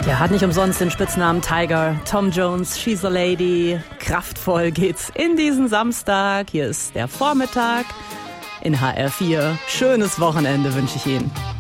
Der hat nicht umsonst den Spitznamen Tiger. Tom Jones, She's a Lady. Kraftvoll geht's in diesen Samstag. Hier ist der Vormittag in HR4. Schönes Wochenende wünsche ich Ihnen.